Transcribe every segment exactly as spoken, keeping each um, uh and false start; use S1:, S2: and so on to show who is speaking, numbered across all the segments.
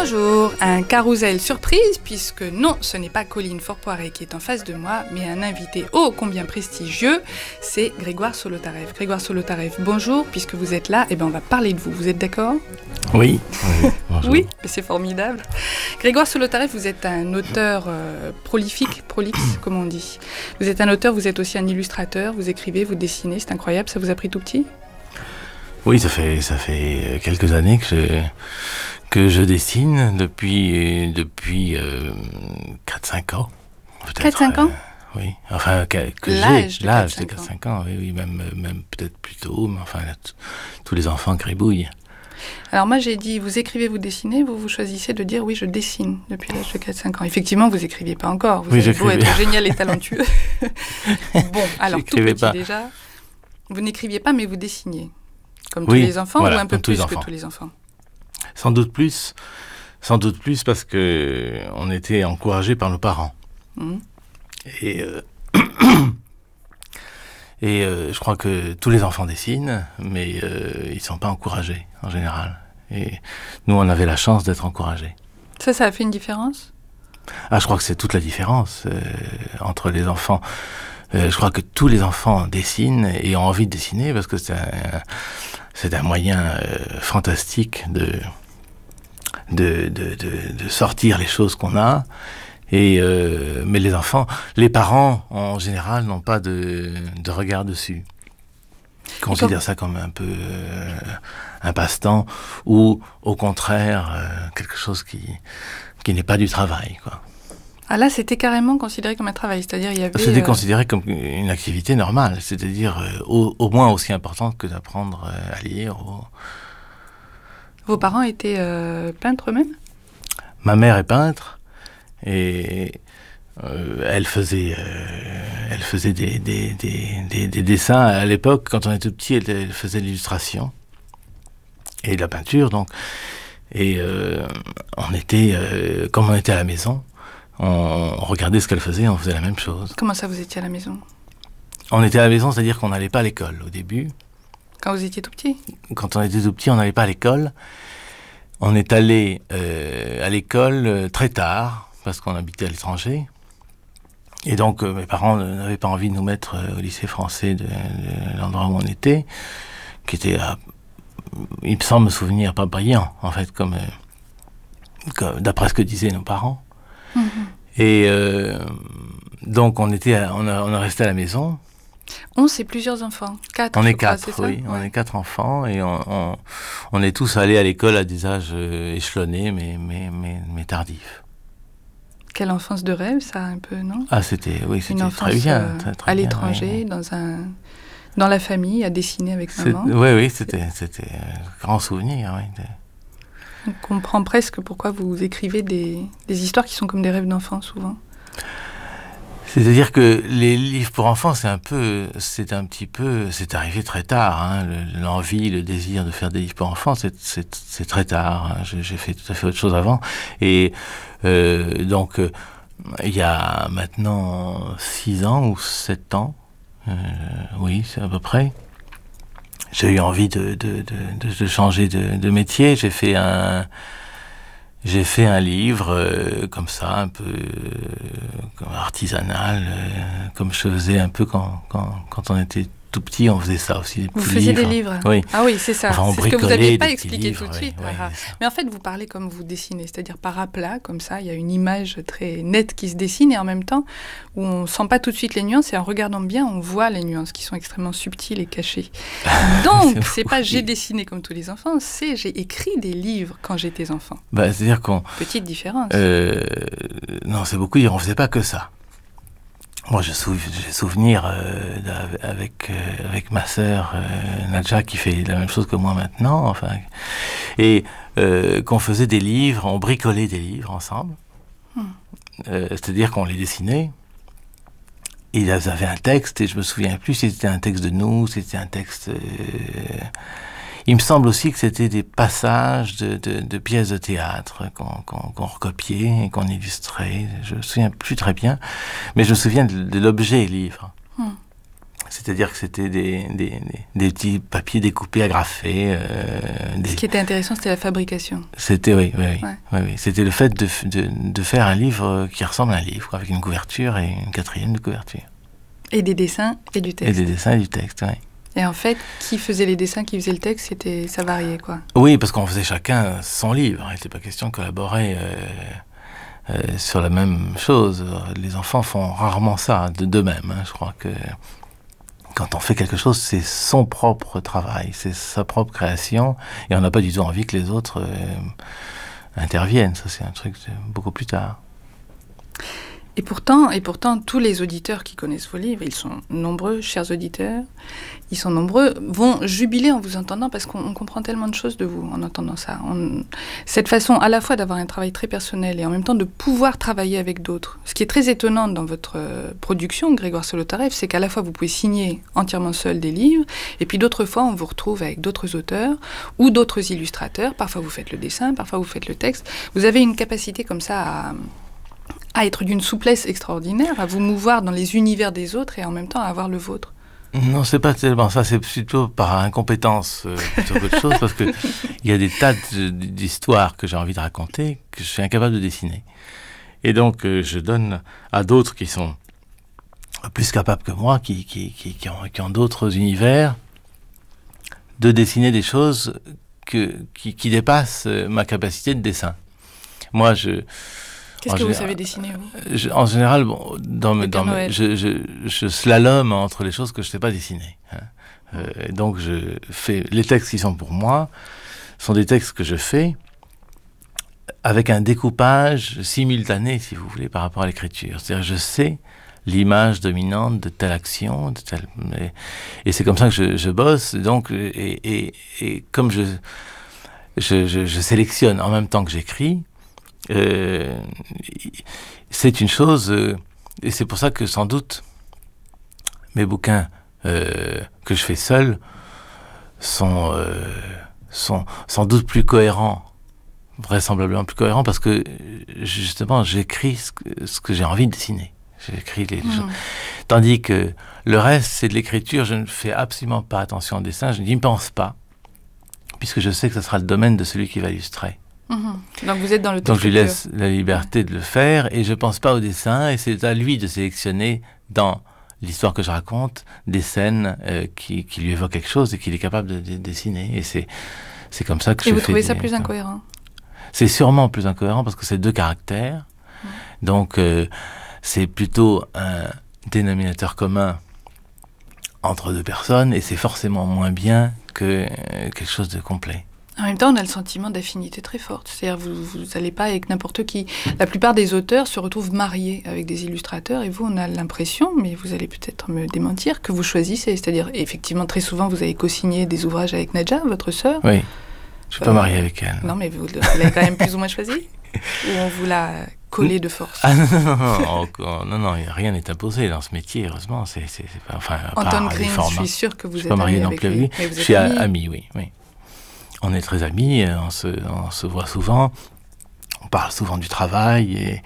S1: Bonjour, un carrousel surprise, puisque non, ce n'est pas Colline Forpoiré qui est en face de moi, mais un invité ô combien prestigieux, c'est Grégoire Solotareff. Grégoire Solotareff, bonjour, puisque vous êtes là, eh ben on va parler de vous, vous êtes d'accord ?
S2: Oui. Oui,
S1: oui, c'est formidable. Grégoire Solotareff, vous êtes un auteur euh, prolifique, prolixe, comme on dit. Vous êtes un auteur, vous êtes aussi un illustrateur, vous écrivez, vous dessinez, c'est incroyable, ça vous a pris tout petit ?
S2: Oui, ça fait, ça fait quelques années que je, que je dessine, depuis, depuis euh, quatre cinq ans.
S1: quatre cinq ans
S2: euh, Oui, enfin, que, que
S1: l'âge
S2: j'ai, l'âge de quatre cinq ans, ans oui, oui, même, même peut-être plus tôt, mais enfin, là, t- tous les enfants gribouillent.
S1: Alors moi j'ai dit, vous écrivez, vous dessinez, vous vous choisissez de dire oui, je dessine depuis l'âge de quatre cinq ans. Effectivement, vous écriviez pas encore, vous
S2: oui,
S1: avez beau
S2: j'écrivais.
S1: être génial et talentueux. Bon, alors tout petit
S2: pas.
S1: déjà, vous n'écriviez pas mais vous dessiniez. Comme
S2: oui,
S1: tous les enfants,
S2: voilà,
S1: ou un peu plus
S2: tous
S1: que tous les enfants ?
S2: Sans doute plus, sans doute plus parce que on était encouragés par nos parents.
S1: Mmh.
S2: Et, euh, et euh, je crois que tous les enfants dessinent, mais euh, ils ne sont pas encouragés en général. Et nous, on avait la chance d'être encouragés.
S1: Ça, ça a fait une différence ?
S2: Ah, je crois que c'est toute la différence euh, entre les enfants. Euh, je crois que tous les enfants dessinent et ont envie de dessiner parce que c'est un, c'est un moyen euh, fantastique de, de, de, de, de sortir les choses qu'on a. Et euh, mais les enfants, les parents en général n'ont pas de, de regard dessus. Ils considèrent ça comme un peu euh, un passe-temps ou au contraire euh, quelque chose qui, qui n'est pas du travail, quoi.
S1: Ah là, c'était carrément considéré comme un travail, c'est-à-dire il y avait...
S2: C'était
S1: euh...
S2: considéré comme une activité normale, c'est-à-dire euh, au, au moins aussi importante que d'apprendre euh, à lire. Ou...
S1: Vos parents étaient euh, peintres eux-mêmes ?
S2: Ma mère est peintre et euh, elle faisait, euh, elle faisait des, des, des, des, des dessins. À l'époque, quand on était petit, elle, elle faisait de l'illustration et de la peinture. Donc, et euh, on était, euh, comme on était à la maison, on regardait ce qu'elle faisait, on faisait la même chose.
S1: Comment ça, vous étiez à la maison ?
S2: On était à la maison, c'est-à-dire qu'on n'allait pas à l'école au début.
S1: Quand vous étiez tout petit ?
S2: Quand on était tout petit, on n'allait pas à l'école. On est allé euh, à l'école euh, très tard, parce qu'on habitait à l'étranger. Et donc, euh, mes parents n'avaient pas envie de nous mettre euh, au lycée français de, de l'endroit où on était, qui était, à, il me semble me souvenir, pas brillant, en fait, comme, euh, comme d'après ce que disaient nos parents. Mmh. Et euh, donc on était, à, on a, on a resté à la maison.
S1: On c'est plusieurs enfants, quatre.
S2: On est
S1: crois,
S2: quatre,
S1: c'est ça
S2: oui,
S1: ouais.
S2: On est quatre enfants et on, on, on est tous allés à l'école à des âges euh, échelonnés, mais mais mais mais tardifs.
S1: Quelle enfance de rêve, ça un peu, non ?
S2: Ah c'était, oui, c'était
S1: Une enfance,
S2: très bien,
S1: euh,
S2: très, très
S1: à
S2: bien,
S1: l'étranger,
S2: oui.
S1: dans un, dans la famille, à dessiner avec
S2: c'est,
S1: maman.
S2: Oui, oui, c'était, c'était un grand souvenir, oui. De...
S1: On comprend presque pourquoi vous écrivez des, des histoires qui sont comme des rêves d'enfant, souvent.
S2: C'est-à-dire que les livres pour enfants, c'est un peu, c'est un petit peu, c'est arrivé très tard, hein, le, l'envie, le désir de faire des livres pour enfants, c'est, c'est, c'est très tard. Hein, j'ai, j'ai fait tout à fait autre chose avant. Et euh, donc, euh, il y a maintenant six ans ou sept ans, euh, oui, c'est à peu près, j'ai eu envie de, de, de, de, de changer de, de métier. J'ai fait un... J'ai fait un livre euh, comme ça, un peu euh, comme artisanal, euh, comme je faisais un peu quand, quand, quand on était tout petit, on faisait ça aussi. Des
S1: vous faisiez
S2: livres.
S1: des livres ?
S2: Oui.
S1: Ah oui, c'est ça.
S2: Enfin,
S1: c'est ce que vous n'aviez pas expliqué
S2: livres,
S1: tout de
S2: oui,
S1: suite.
S2: oui,
S1: Ah. Mais en fait, vous parlez comme vous dessinez, c'est-à-dire par aplat, comme ça, il y a une image très nette qui se dessine et en même temps, où on ne sent pas tout de suite les nuances et en regardant bien, on voit les nuances qui sont extrêmement subtiles et cachées. Donc, c'est, c'est pas j'ai dessiné comme tous les enfants, c'est j'ai écrit des livres quand j'étais enfant.
S2: Bah, c'est-à-dire qu'on...
S1: Petite différence.
S2: Euh, non, c'est beaucoup dire, on ne faisait pas que ça. Moi, j'ai, sou- j'ai souvenir euh, avec, euh, avec ma sœur euh, Nadja qui fait la même chose que moi maintenant, enfin, et euh, qu'on faisait des livres, on bricolait des livres ensemble. Hmm. Euh, c'est-à-dire qu'on les dessinait. Ils avaient un texte et je me souviens plus si c'était un texte de nous, si c'était un texte. Euh, Il me semble aussi que c'était des passages de, de, de pièces de théâtre qu'on, qu'on, qu'on recopiait et qu'on illustrait. Je me souviens plus très bien, mais je me souviens de, de l'objet livre. Hmm. C'est-à-dire que c'était des, des, des, des petits papiers découpés, agrafés. Euh, des...
S1: Ce qui était intéressant, c'était la fabrication.
S2: C'était, oui, oui, oui.
S1: Ouais.
S2: oui, oui. C'était le fait de, de, de faire un livre qui ressemble à un livre, quoi, avec une couverture et une quatrième de couverture.
S1: Et des dessins et du texte.
S2: Et des dessins et du texte, oui.
S1: Et en fait, qui faisait les dessins, qui faisait le texte, c'était, ça variait, quoi.
S2: Oui, parce qu'on faisait chacun son livre. Il n'était pas question de collaborer euh, euh, sur la même chose. Les enfants font rarement ça de d'eux-mêmes. Hein. Je crois que quand on fait quelque chose, c'est son propre travail, c'est sa propre création, et on n'a pas du tout envie que les autres euh, interviennent. Ça, c'est un truc de beaucoup plus tard.
S1: Et pourtant, et pourtant, tous les auditeurs qui connaissent vos livres, ils sont nombreux, chers auditeurs, ils sont nombreux, vont jubiler en vous entendant parce qu'on on comprend tellement de choses de vous en entendant ça. On, cette façon à la fois d'avoir un travail très personnel et en même temps de pouvoir travailler avec d'autres. Ce qui est très étonnant dans votre euh, production, Grégoire Solotarev, c'est qu'à la fois vous pouvez signer entièrement seul des livres, et puis d'autres fois on vous retrouve avec d'autres auteurs ou d'autres illustrateurs. Parfois vous faites le dessin, parfois vous faites le texte. Vous avez une capacité comme ça à... à être d'une souplesse extraordinaire, à vous mouvoir dans les univers des autres et en même temps à avoir le vôtre.
S2: Non, c'est pas tellement ça, c'est plutôt par incompétence euh, plutôt qu'autre chose, parce que il y a des tas de, d'histoires que j'ai envie de raconter que je suis incapable de dessiner. Et donc euh, je donne à d'autres qui sont plus capables que moi, qui, qui, qui, qui, ont, qui ont d'autres univers, de dessiner des choses que, qui, qui dépassent ma capacité de dessin. Moi, je...
S1: Qu'est-ce en que général, vous savez dessiner, vous
S2: je, En général, bon, dans, me, dans me, je, je, je slalome entre les choses que je ne sais pas dessiner. Hein. Euh, donc, je fais les textes qui sont pour moi sont des textes que je fais avec un découpage simultané, si vous voulez, par rapport à l'écriture. C'est-à-dire, je sais l'image dominante de telle action, de telle, et, et c'est comme ça que je, je bosse. Donc, et, et, et comme je, je, je, je sélectionne en même temps que j'écris. Euh, c'est une chose, euh, et c'est pour ça que sans doute mes bouquins euh, que je fais seul sont, euh, sont sans doute plus cohérents, vraisemblablement plus cohérents, parce que justement j'écris ce que, ce que j'ai envie de dessiner. J'écris les, les mmh. choses. Tandis que le reste, c'est de l'écriture, je ne fais absolument pas attention au dessin, je n'y pense pas, puisque je sais que ce sera le domaine de celui qui va illustrer.
S1: Mmh. Donc vous êtes dans le
S2: Donc je lui laisse la liberté de le faire et je pense pas au dessin et c'est à lui de sélectionner dans l'histoire que je raconte des scènes euh, qui, qui lui évoquent quelque chose et qu'il est capable de, de dessiner et c'est c'est comme ça que
S1: et
S2: je
S1: vous
S2: fais.
S1: trouvez
S2: des,
S1: ça plus incohérent?
S2: C'est sûrement plus incohérent parce que c'est deux caractères, mmh. donc euh, c'est plutôt un dénominateur commun entre deux personnes et c'est forcément moins bien que euh, quelque chose de complet.
S1: En même temps, on a le sentiment d'affinité très forte. C'est-à-dire, vous n'allez pas avec n'importe qui. La plupart des auteurs se retrouvent mariés avec des illustrateurs, et vous, on a l'impression, mais vous allez peut-être me démentir, que vous choisissez. C'est-à-dire, effectivement, très souvent, vous avez co-signé des ouvrages avec Nadja, votre sœur.
S2: Oui, je ne suis euh, pas marié avec elle.
S1: Non, mais vous, vous l'avez quand même plus ou moins choisi? Ou on vous l'a collé de force?
S2: Ah non, non, non, non, non, non, rien n'est imposé dans ce métier, heureusement. C'est, c'est, c'est pas, enfin,
S1: Anton Kring, je suis sûre que vous
S2: je
S1: êtes
S2: pas marié non
S1: avec
S2: plus
S1: lui.
S2: Je suis ami, ami oui, oui. On est très amis, on se, on se voit souvent, on parle souvent du travail et,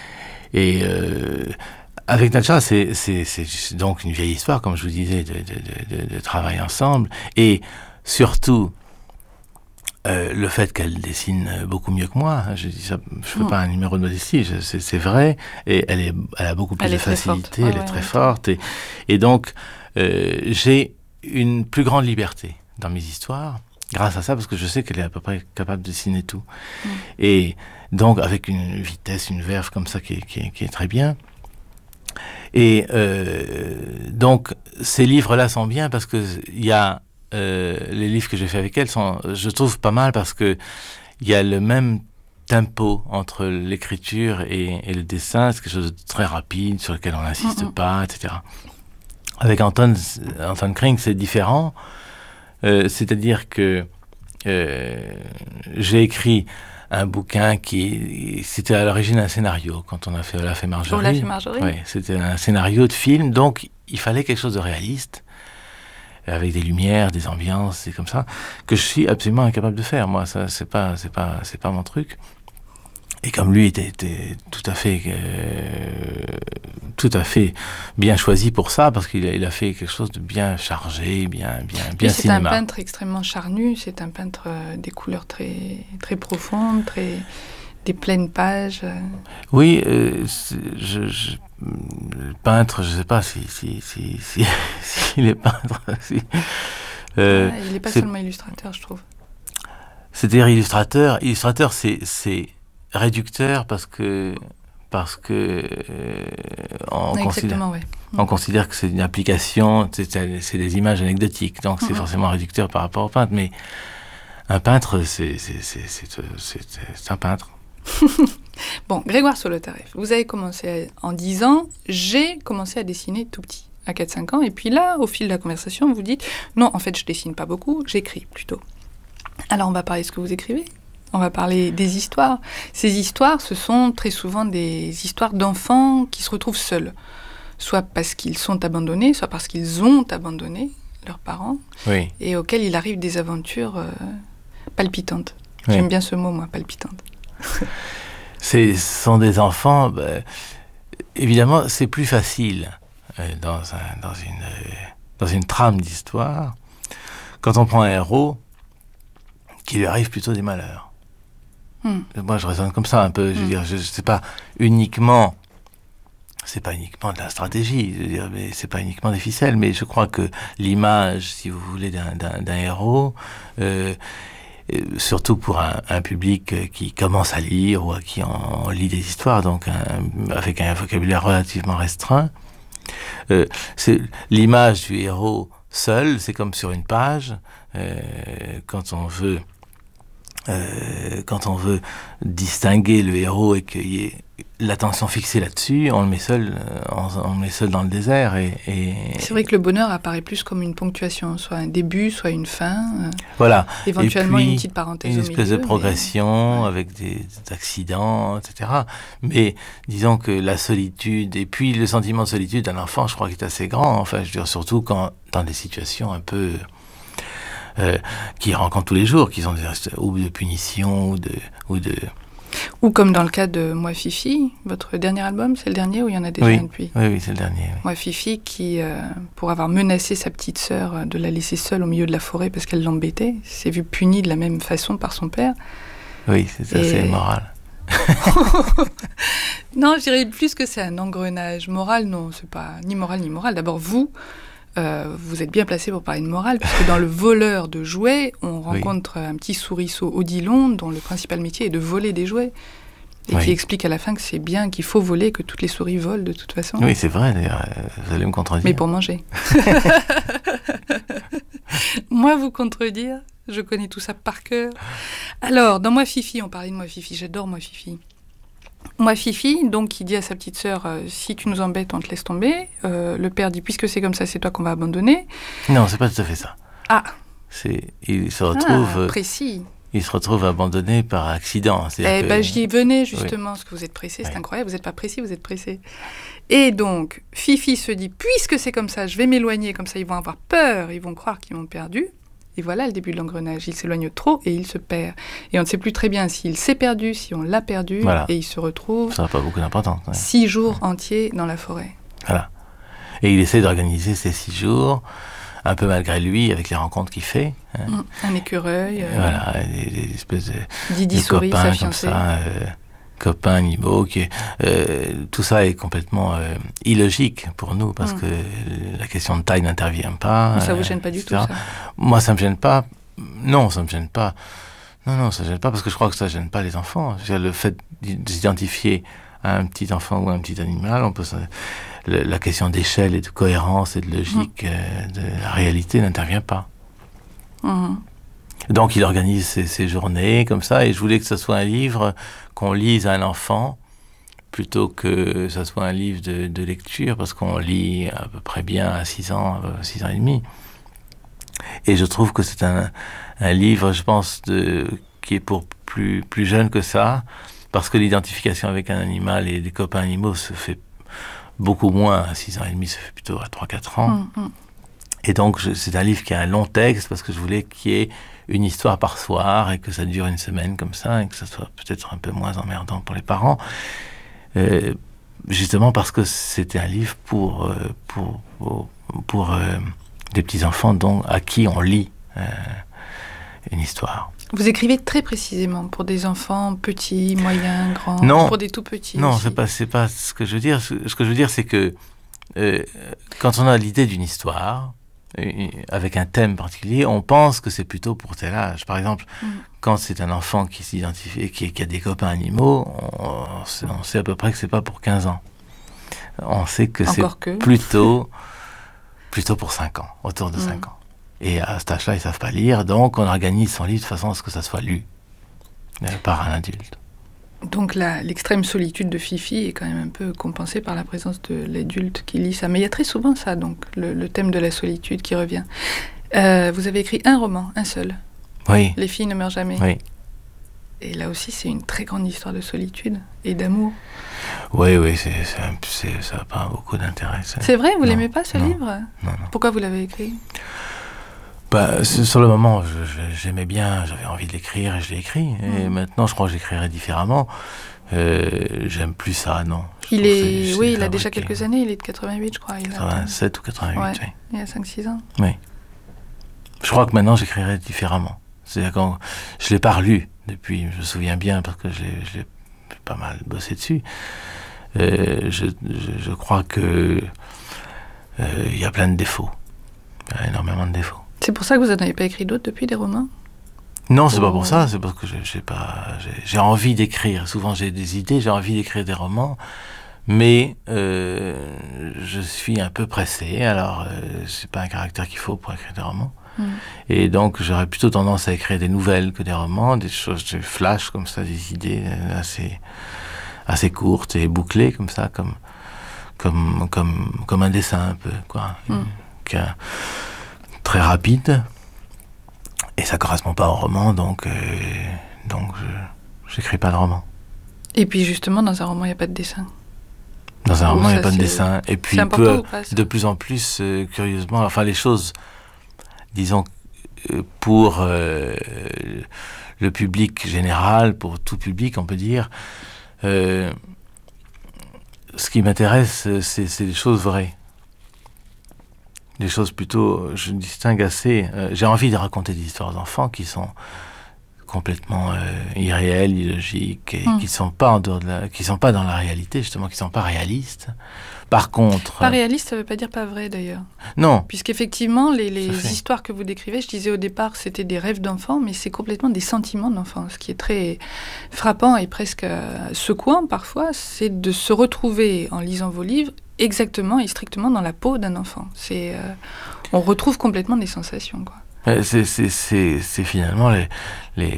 S2: et euh, avec Nadja, c'est, c'est, c'est donc une vieille histoire, comme je vous disais, de, de, de, de travail ensemble et surtout euh, le fait qu'elle dessine beaucoup mieux que moi. Je dis ça, je fais mmh. pas un numéro de modestie, je, c'est, c'est vrai et elle est, elle a beaucoup plus
S1: elle
S2: de facilité, ouais, elle ouais, est très ouais. forte et, et donc euh, j'ai une plus grande liberté dans mes histoires. Grâce à ça, parce que je sais qu'elle est à peu près capable de dessiner tout. Mmh. Et donc, avec une vitesse, une verve comme ça qui est, qui est, qui est très bien. Et euh, donc, ces livres-là sont bien parce que il y a euh, les livres que j'ai fait avec elle sont, je trouve, pas mal parce que il y a le même tempo entre l'écriture et, et le dessin. C'est quelque chose de très rapide sur lequel on n'insiste mmh. pas, et cetera. Avec Anton, Anton Kring, c'est différent. Euh, c'est-à-dire que euh, j'ai écrit un bouquin qui... C'était à l'origine un scénario, quand on a fait Olaf et Marjorie.
S1: Olaf et Marjorie.
S2: Oui, c'était un scénario de film, donc il fallait quelque chose de réaliste, avec des lumières, des ambiances, et comme ça, que je suis absolument incapable de faire. Moi, ça, c'est pas, c'est pas, c'est pas mon truc. et comme lui était, était tout à fait, euh, tout à fait bien choisi pour ça, parce qu'il a, il a fait quelque chose de bien chargé, bien, bien, bien
S1: oui, c'est
S2: cinéma.
S1: C'est un peintre extrêmement charnu. C'est un peintre euh, des couleurs très, très profondes, très, des pleines pages. Euh.
S2: Oui, euh, je, je, le peintre, je ne sais pas si, si, si, si, si il est peintre. Si,
S1: euh, ah, il n'est pas seulement illustrateur, je trouve.
S2: C'est-à-dire illustrateur. Illustrateur, c'est, c'est réducteur parce que parce que euh, on, considère, ouais. on considère que c'est une application, c'est, c'est des images anecdotiques, donc mm-hmm. c'est forcément réducteur par rapport au peintre. Mais un peintre, c'est, c'est, c'est, c'est, c'est, c'est, c'est un peintre.
S1: Bon, Grégoire Solotareff, vous avez commencé en dix ans, j'ai commencé à dessiner tout petit, à quatre cinq ans, et puis là, au fil de la conversation, vous dites, non, en fait, je dessine pas beaucoup, j'écris plutôt. Alors, on va parler de ce que vous écrivez. On va parler des histoires. Ces histoires, ce sont très souvent des histoires d'enfants qui se retrouvent seuls, soit parce qu'ils sont abandonnés, soit parce qu'ils ont abandonné leurs parents,
S2: oui.
S1: et auxquels il arrive des aventures euh, palpitantes.
S2: Oui.
S1: J'aime bien ce mot, moi, palpitante.
S2: C'est, ce sont des enfants, ben, évidemment, c'est plus facile euh, dans, un, dans, une, euh, dans une trame d'histoire, quand on prend un héros, qu'il lui arrive plutôt des malheurs. Mm. Moi, je raisonne comme ça un peu. Je veux mm. dire, je, je sais pas uniquement, c'est pas uniquement de la stratégie. Je veux dire, mais c'est pas uniquement des ficelles. Mais je crois que l'image, si vous voulez, d'un, d'un, d'un héros, euh, surtout pour un, un public qui commence à lire ou à qui on, on lit des histoires, donc un, avec un vocabulaire relativement restreint, euh, c'est l'image du héros seul. C'est comme sur une page. Euh, quand on veut Euh, quand on veut distinguer le héros et qu'il y ait l'attention fixée là-dessus, on le met seul, on, on le met seul dans le désert. Et, et...
S1: C'est vrai que le bonheur apparaît plus comme une ponctuation, soit un début, soit une fin. Euh,
S2: voilà.
S1: Éventuellement
S2: et puis,
S1: une petite parenthèse
S2: une
S1: au milieu.
S2: espèce de progression
S1: mais...
S2: avec des, des accidents, et cetera. Mais disons que la solitude, et puis le sentiment de solitude d'un enfant, je crois qu'il est assez grand. Enfin, je veux dire, surtout quand dans des situations un peu... Euh, qui rencontrent tous les jours, qui sont des ou de punition ou de ou de
S1: ou comme dans le cas de Moi Fifi, votre dernier album, c'est le dernier ou il y en a déjà
S2: oui.
S1: un depuis?
S2: Oui, oui, c'est le dernier. Oui.
S1: Moi Fifi, qui euh, pour avoir menacé sa petite sœur de la laisser seule au milieu de la forêt parce qu'elle l'embêtait, s'est vu puni de la même façon par son père.
S2: Oui, c'est assez Et... moral.
S1: Non, je dirais plus que c'est un engrenage moral. Non, c'est pas ni moral ni moral. D'abord vous. Euh, vous êtes bien placé pour parler de morale, puisque dans Le voleur de jouets, on rencontre oui. un petit souriceau Odilon, dont le principal métier est de voler des jouets, et oui. qui explique à la fin que c'est bien qu'il faut voler, que toutes les souris volent de toute façon.
S2: Oui, c'est vrai, d'ailleurs, vous allez me contredire.
S1: Mais pour manger. Moi, vous contredire, je connais tout ça par cœur. Alors, dans Moi Fifi, on parlait de Moi Fifi, j'adore Moi Fifi. Moi, Fifi, donc, qui dit à sa petite sœur euh, « Si tu nous embêtes, on te laisse tomber euh, ». Le père dit « Puisque c'est comme ça, c'est toi qu'on va abandonner ».
S2: Non, c'est pas tout à fait ça.
S1: Ah.
S2: C'est, il se retrouve...
S1: Ah, précis.
S2: Il se retrouve abandonné par accident.
S1: Eh que... ben, j'y venais, justement, oui. parce que vous êtes pressé, c'est oui. incroyable. Vous n'êtes pas précis, vous êtes pressé. Et donc, Fifi se dit « Puisque c'est comme ça, je vais m'éloigner, comme ça, ils vont avoir peur, ils vont croire qu'ils m'ont perdu ». Et voilà le début de l'engrenage. Il s'éloigne trop et il se perd. Et on ne sait plus très bien s'il s'est perdu, si on l'a perdu.
S2: Voilà.
S1: Et il se retrouve...
S2: Ça n'a pas beaucoup d'importance. Ouais.
S1: Six jours entiers dans la forêt.
S2: Voilà. Et il essaie d'organiser ces six jours, un peu malgré lui, avec les rencontres qu'il fait. Hein.
S1: Mmh. Un écureuil. Euh...
S2: Voilà, des, des espèces de,
S1: Didi
S2: de
S1: Souris,
S2: copains
S1: sa
S2: comme ça. Euh, copains, animaux, qui, euh, tout ça est complètement euh, illogique pour nous, parce mmh. que la question de taille n'intervient pas.
S1: Mais ça ne vous gêne pas du et cetera. Tout, ça?
S2: Moi, ça ne me gêne pas. Non, ça ne me gêne pas. Non, non, ça ne gêne pas, parce que je crois que ça ne gêne pas les enfants. Je veux dire, le fait de s'identifier à un petit enfant ou à un petit animal, on peut, le, la question d'échelle et de cohérence et de logique mmh. euh, de la réalité n'intervient pas.
S1: Mmh.
S2: Donc il organise ses, ses journées comme ça, et je voulais que ce soit un livre qu'on lise à un enfant plutôt que ce soit un livre de, de lecture, parce qu'on lit à peu près bien à six ans, six ans et demi. Et je trouve que c'est un, un livre, je pense, de, qui est pour plus, plus jeune que ça, parce que l'identification avec un animal et des copains animaux se fait beaucoup moins à six ans et demi, ça fait plutôt à trois quatre ans.
S1: Mmh, mmh.
S2: Et donc je, c'est un livre qui a un long texte, parce que je voulais qu'il y ait une histoire par soir et que ça dure une semaine comme ça et que ça soit peut-être un peu moins emmerdant pour les parents. Euh, justement parce que c'était un livre pour, euh, pour, pour, pour euh, des petits-enfants dont, à qui on lit euh, une histoire.
S1: Vous écrivez très précisément pour des enfants petits, moyens, grands,
S2: non,
S1: pour des tout petits.
S2: Non,
S1: aussi.
S2: c'est pas, c'est pas ce que je veux dire. Ce, ce que je veux dire, c'est que euh, quand on a l'idée d'une histoire, euh, avec un thème particulier, on pense que c'est plutôt pour tel âge. Par exemple, mm. quand c'est un enfant qui s'identifie, qui, qui a des copains animaux, on, on, sait, on sait à peu près que c'est pas pour quinze ans. On sait que
S1: Encore
S2: c'est
S1: que.
S2: plutôt, plutôt pour cinq ans, autour de mm. cinq ans. Et à cet âge-là, ils savent pas lire, donc on organise son livre de façon à ce que ça soit lu euh, par un adulte.
S1: Donc la, l'extrême solitude de Fifi est quand même un peu compensée par la présence de l'adulte qui lit ça. Mais il y a très souvent ça, donc le, le thème de la solitude qui revient. Euh, vous avez écrit un roman, un seul.
S2: Oui.
S1: Les filles ne meurent jamais.
S2: Oui.
S1: Et là aussi, c'est une très grande histoire de solitude et d'amour.
S2: Oui, oui, c'est, c'est, c'est, ça n'a pas beaucoup d'intérêt. C'est,
S1: c'est vrai, vous
S2: non,
S1: l'aimez pas ce
S2: non,
S1: livre ?
S2: Non, non.
S1: Pourquoi vous l'avez écrit ?
S2: Bah, sur le moment, je, je, j'aimais bien, j'avais envie de l'écrire et je l'ai écrit. Et mmh. maintenant, je crois que j'écrirai différemment. Euh, j'aime plus ça, non. Je
S1: il est,
S2: c'est,
S1: oui,
S2: c'est
S1: il a déjà quelques années, il est de quatre-vingt-huit, je crois. Il
S2: quatre-vingt-sept
S1: a...
S2: ou quatre-vingt-huit,
S1: ouais,
S2: oui.
S1: Il y a cinq six ans.
S2: Oui. Je crois que maintenant, j'écrirai différemment. C'est-à-dire quand je l'ai pas relu depuis, je me souviens bien, parce que je l'ai, je l'ai pas mal bossé dessus. Euh, je, je, je crois que euh, il y a plein de défauts. Il y a énormément de défauts.
S1: C'est pour ça que vous n'en avez pas écrit d'autres depuis, des romans ?
S2: Non, c'est oh. pas pour ça, c'est parce que je, j'ai, pas, j'ai, j'ai envie d'écrire. Souvent j'ai des idées, j'ai envie d'écrire des romans, mais euh, je suis un peu pressé, alors euh, c'est pas un caractère qu'il faut pour écrire des romans. Mm. Et donc j'aurais plutôt tendance à écrire des nouvelles que des romans, des choses, des flashs comme ça, des idées assez, assez courtes et bouclées comme ça, comme, comme, comme, comme un dessin un peu, quoi. Mm. Qu'un, très rapide, et ça correspond pas au roman, donc, euh, donc je j'écris pas de roman.
S1: Et puis justement, dans un roman, il n'y a pas de dessin.
S2: Dans un
S1: oh,
S2: roman, il n'y a pas
S1: c'est...
S2: de dessin. Et puis, peu, pas, de plus en plus, euh, curieusement, enfin les choses, disons, euh, pour euh, le public général, pour tout public, on peut dire, euh, ce qui m'intéresse, c'est, c'est les choses vraies. Des choses plutôt, je distingue assez. Euh, j'ai envie de raconter des histoires d'enfants qui sont complètement euh, irréelles, illogiques, et mmh. qui sont pas en dehors de la, qui sont pas dans la réalité, justement, qui sont pas réalistes. Par contre,
S1: pas réaliste, ça veut pas dire pas vrai d'ailleurs.
S2: Non.
S1: Puisqu'effectivement, les, les histoires que vous décrivez, je disais au départ, c'était des rêves d'enfants, mais c'est complètement des sentiments d'enfants. Ce qui est très frappant et presque secouant parfois, c'est de se retrouver en lisant vos livres exactement et strictement dans la peau d'un enfant. C'est, euh, on retrouve complètement des sensations, quoi.
S2: C'est, c'est, c'est, c'est finalement les, les,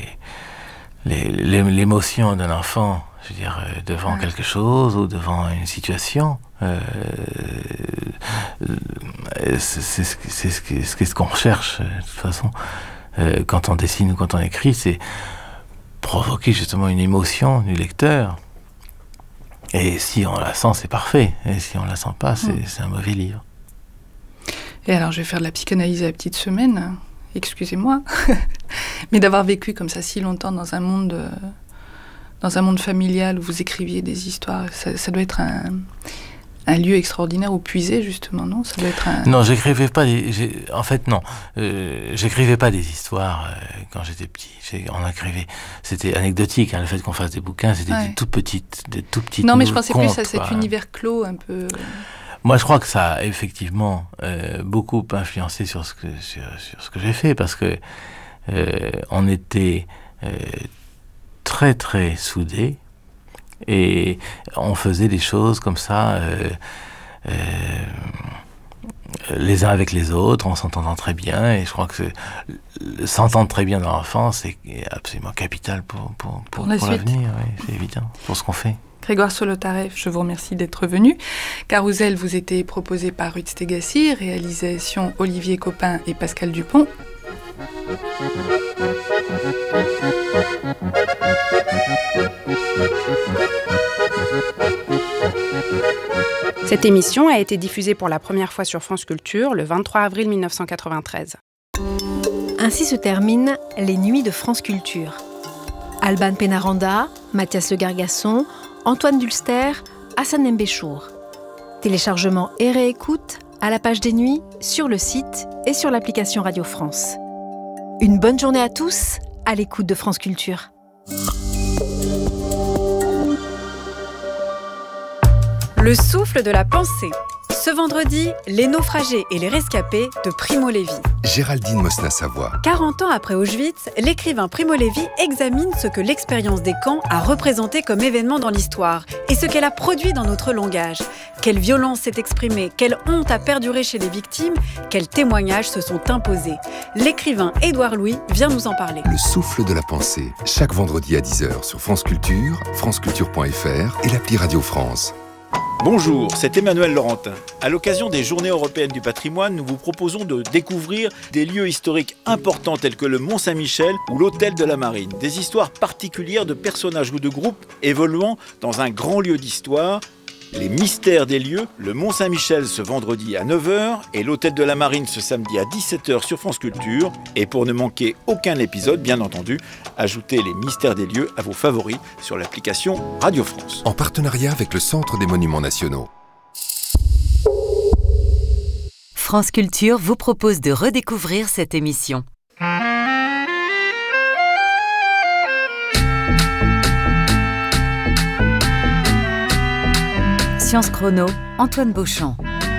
S2: les, les, l'émotion d'un enfant, je veux dire, devant ouais. quelque chose ou devant une situation. Euh, c'est, c'est, c'est, c'est, c'est ce qu'on recherche, de toute façon. Euh, quand on dessine ou quand on écrit, c'est provoquer justement une émotion du lecteur. Et si on la sent, c'est parfait. Et si on la sent pas, c'est, mmh. c'est un mauvais livre.
S1: Et alors, je vais faire de la psychanalyse à la petite semaine. Excusez-moi. Mais d'avoir vécu comme ça si longtemps dans un monde, euh, dans un monde familial où vous écriviez des histoires, ça, ça doit être un, un lieu extraordinaire où puiser, justement, non ? Ça doit être un...
S2: Non, j'écrivais pas des... J'ai, en fait, non. Euh, j'écrivais pas des histoires euh, quand j'étais petit. J'ai, on écrivait... C'était anecdotique, hein, le fait qu'on fasse des bouquins, c'était ouais. des tout petites, des tout petites
S1: Non, mais je pensais
S2: contes,
S1: plus à cet
S2: quoi.
S1: univers clos, un peu...
S2: Moi, je crois que ça a effectivement euh, beaucoup influencé sur ce que, sur, sur ce que j'ai fait, parce que euh, on était euh, très, très soudés, et on faisait des choses comme ça, euh, euh, les uns avec les autres, en s'entendant très bien, et je crois que s'entendre très bien dans l'enfance est absolument capital pour, pour, pour,
S1: pour, la
S2: pour l'avenir, oui, c'est évident, pour ce qu'on fait.
S1: Grégoire Solotareff, je vous remercie d'être venu. Carousel vous était proposé par Ruth Stegassi, réalisation Olivier Copin et Pascal Dupont.
S3: Cette émission a été diffusée pour la première fois sur France Culture le vingt-trois avril mille neuf cent quatre-vingt-treize. Un
S4: Ainsi se terminent les nuits de France Culture. Alban Pénaranda, Mathias Le Gargasson, Antoine Dulster, Hassan Mbéchour. Téléchargement et réécoute à la page des nuits, sur le site et sur l'application Radio France. Une bonne journée à tous, à l'écoute de France Culture.
S3: Le souffle de la pensée. Ce vendredi, les naufragés et les rescapés de Primo Levi.
S5: Géraldine Mosna-Savoie.
S3: quarante ans après Auschwitz, l'écrivain Primo Levi examine ce que l'expérience des camps a représenté comme événement dans l'histoire et ce qu'elle a produit dans notre langage. Quelle violence s'est exprimée, quelle honte a perduré chez les victimes, quels témoignages se sont imposés. L'écrivain Édouard Louis vient nous en parler.
S5: Le souffle de la pensée, chaque vendredi à dix heures sur France Culture, franceculture point f r et l'appli Radio France.
S6: Bonjour, c'est Emmanuel Laurentin. À l'occasion des Journées européennes du patrimoine, nous vous proposons de découvrir des lieux historiques importants tels que le Mont-Saint-Michel ou l'Hôtel de la Marine. Des histoires particulières de personnages ou de groupes évoluant dans un grand lieu d'histoire. Les mystères des lieux, le Mont-Saint-Michel ce vendredi à neuf heures et l'Hôtel de la Marine ce samedi à dix-sept heures sur France Culture. Et pour ne manquer aucun épisode, bien entendu, ajoutez les mystères des lieux à vos favoris sur l'application Radio France.
S5: En partenariat avec le Centre des Monuments Nationaux.
S7: France Culture vous propose de redécouvrir cette émission. Science Chrono, Antoine Beauchamp.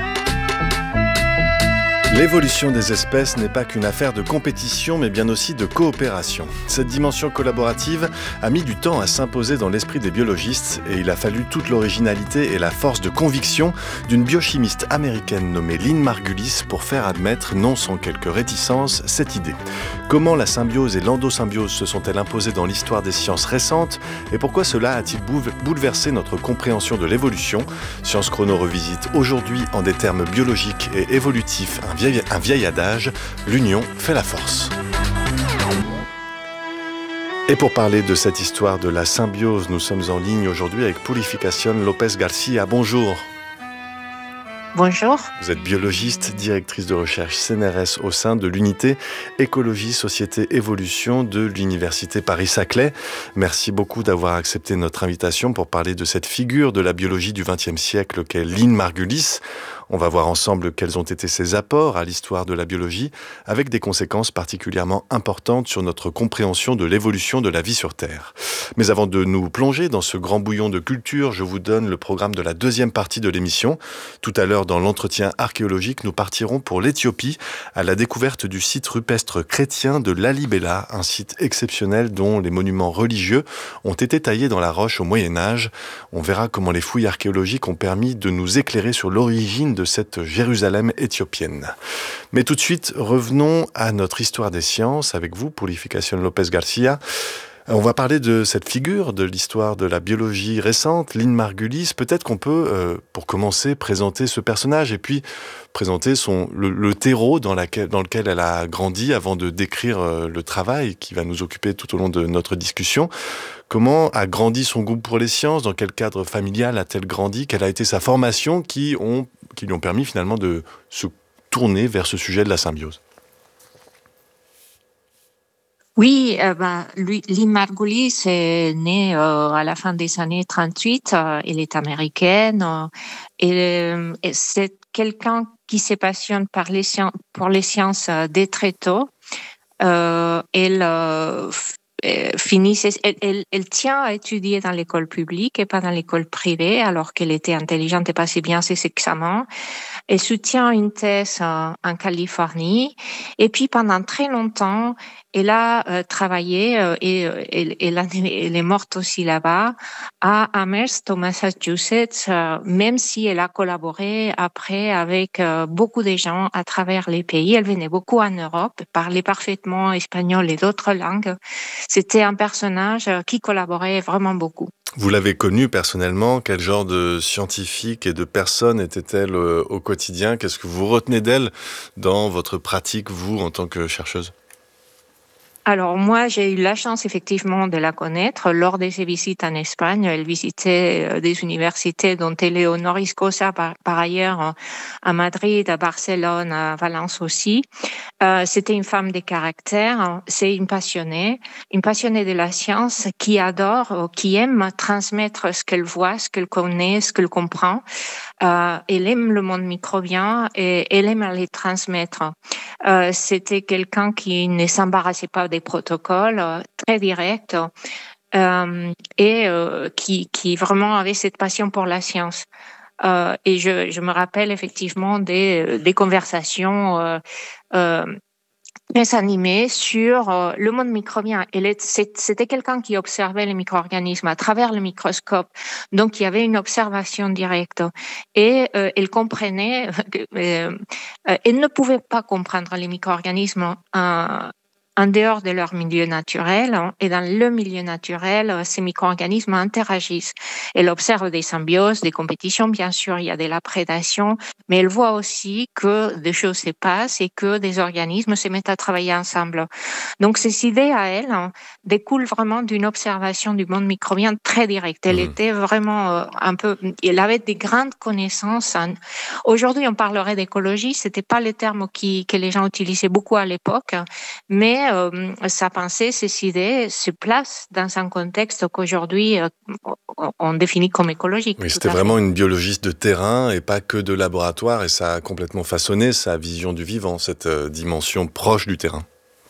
S8: L'évolution des espèces n'est pas qu'une affaire de compétition, mais bien aussi de coopération. Cette dimension collaborative a mis du temps à s'imposer dans l'esprit des biologistes et il a fallu toute l'originalité et la force de conviction d'une biochimiste américaine nommée Lynn Margulis pour faire admettre, non sans quelques réticences, cette idée. Comment la symbiose et l'endosymbiose se sont-elles imposées dans l'histoire des sciences récentes et pourquoi cela a-t-il bouleversé notre compréhension de l'évolution ? Science Chrono revisite aujourd'hui en des termes biologiques et évolutifs un vieil, un vieil adage, l'union fait la force. Et pour parler de cette histoire de la symbiose, nous sommes en ligne aujourd'hui avec Purificación López García. Bonjour.
S9: Bonjour.
S8: Vous êtes biologiste, directrice de recherche C N R S au sein de l'unité Écologie, Société, Évolution de l'Université Paris-Saclay. Merci beaucoup d'avoir accepté notre invitation pour parler de cette figure de la biologie du vingtième siècle qu'est Lynn Margulis. On va voir ensemble quels ont été ses apports à l'histoire de la biologie, avec des conséquences particulièrement importantes sur notre compréhension de l'évolution de la vie sur Terre. Mais avant de nous plonger dans ce grand bouillon de culture, je vous donne le programme de la deuxième partie de l'émission. Tout à l'heure, dans l'entretien archéologique, nous partirons pour l'Éthiopie, à la découverte du site rupestre chrétien de Lalibela, un site exceptionnel dont les monuments religieux ont été taillés dans la roche au Moyen-Âge. On verra comment les fouilles archéologiques ont permis de nous éclairer sur l'origine de cette Jérusalem éthiopienne. Mais tout de suite, revenons à notre histoire des sciences avec vous, Purificación López García. On va parler de cette figure de l'histoire de la biologie récente, Lynn Margulis. Peut-être qu'on peut, euh, pour commencer, présenter ce personnage et puis présenter son, le, le terreau dans, laquelle, dans lequel elle a grandi avant de décrire euh, le travail qui va nous occuper tout au long de notre discussion. Comment a grandi son goût pour les sciences ? Dans quel cadre familial a-t-elle grandi ? Quelle a été sa formation qui, ont, qui lui ont permis finalement de se tourner vers ce sujet de la symbiose ?
S9: Oui, euh, ben, lui, Lynn Margulis est née euh, à la fin des années trente-huit. Euh, elle est américaine euh, et, euh, et c'est quelqu'un qui se passionne par les sciences, pour les sciences euh, dès très tôt. Euh, elle euh, finit, elle, elle, elle tient à étudier dans l'école publique et pas dans l'école privée, alors qu'elle était intelligente et passait bien ses examens. Elle soutient une thèse euh, en Californie et puis pendant très longtemps, elle a euh, travaillé euh, et elle, elle, a, elle est morte aussi là-bas à Amherst, au Massachusetts, euh, même si elle a collaboré après avec euh, beaucoup de gens à travers les pays. Elle venait beaucoup en Europe, parlait parfaitement espagnol et d'autres langues. C'était un personnage euh, qui collaborait vraiment beaucoup.
S8: Vous l'avez connue personnellement, quel genre de scientifique et de personne était-elle euh, au quotidien ? Qu'est-ce que vous retenez d'elle dans votre pratique, vous, en tant que chercheuse ?
S9: Alors moi, j'ai eu la chance effectivement de la connaître lors de ses visites en Espagne. Elle visitait des universités dont elle est honoris causa par, par ailleurs à Madrid, à Barcelone, à Valence aussi. Euh, c'était une femme de caractère, c'est une passionnée, une passionnée de la science qui adore, qui aime transmettre ce qu'elle voit, ce qu'elle connaît, ce qu'elle comprend. Euh, elle aime le monde microbien et elle aime les transmettre. Euh, c'était quelqu'un qui ne s'embarrassait pas des protocoles, euh, très direct, euh, et euh, qui, qui vraiment avait cette passion pour la science. Euh, et je, je me rappelle effectivement des, des conversations euh, euh, très animée sur euh, le monde microbien. Elle est, c'était quelqu'un qui observait les micro-organismes à travers le microscope. Donc, il y avait une observation directe. Et euh, elle comprenait, euh, euh, elle ne pouvait pas comprendre les micro-organismes en, en dehors de leur milieu naturel. Et dans le milieu naturel, ces micro-organismes interagissent. Elle observe des symbioses, des compétitions, bien sûr, il y a de la prédation, mais elle voit aussi que des choses se passent et que des organismes se mettent à travailler ensemble. Donc, ces idées à elle hein, découlent vraiment d'une observation du monde microbien très directe. Elle mmh. était vraiment euh, un peu... Elle avait des grandes connaissances. En... Aujourd'hui, on parlerait d'écologie. C'était pas les termes qui, que les gens utilisaient beaucoup à l'époque, mais euh, sa pensée, ses idées se placent dans un contexte qu'aujourd'hui, euh, on définit comme écologique.
S8: Oui, c'était vraiment une biologiste de terrain et pas que de laboratoire, et ça a complètement façonné sa vision du vivant, cette euh, dimension proche du terrain.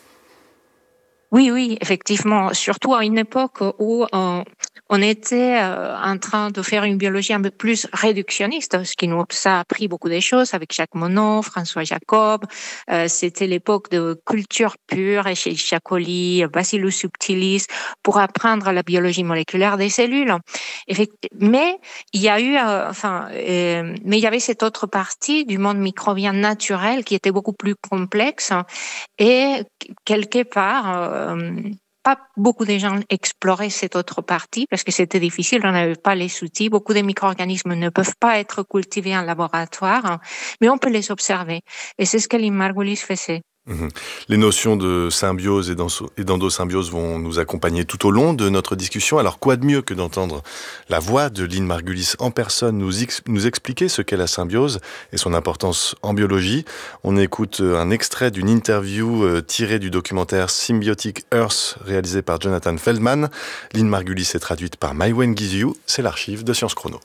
S9: Oui, oui, effectivement, surtout à une époque où on, on était euh, en train de faire une biologie un peu plus réductionniste, ce qui nous a appris beaucoup de choses avec Jacques Monod, François Jacob. Euh, c'était l'époque de culture pure et chez Colli, Bacillus subtilis, pour apprendre la biologie moléculaire des cellules. Mais il y a eu, euh, enfin, euh, mais il y avait cette autre partie du monde microbien naturel qui était beaucoup plus complexe et quelque part. Euh, Euh, pas beaucoup de gens exploraient cette autre partie parce que c'était difficile, on n'avait pas les outils. Beaucoup de micro-organismes ne peuvent pas être cultivés en laboratoire, mais on peut les observer. Et c'est ce que Lynn Margulis faisait.
S8: Mmh. Les notions de symbiose et d'endosymbiose vont nous accompagner tout au long de notre discussion. Alors, quoi de mieux que d'entendre la voix de Lynn Margulis en personne nous, ex- nous expliquer ce qu'est la symbiose et son importance en biologie. On écoute un extrait d'une interview euh, tirée du documentaire Symbiotic Earth réalisé par Jonathan Feldman. Lynn Margulis est traduite par Maïwen Guizhou. C'est l'archive de Sciences Chrono.